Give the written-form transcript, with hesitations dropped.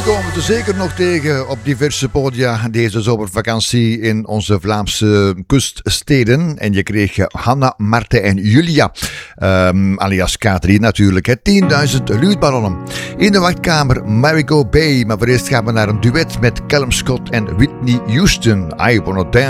Jullie komen ze zeker nog tegen op diverse podia deze zomervakantie in onze Vlaamse kuststeden. En je kreeg Hanna, Marten en Julia, alias K3 natuurlijk, 10.000 luchtballonnen. In de wachtkamer Marico Bay, maar voor eerst gaan we naar een duet met Callum Scott en Whitney Houston. I Wanna Dance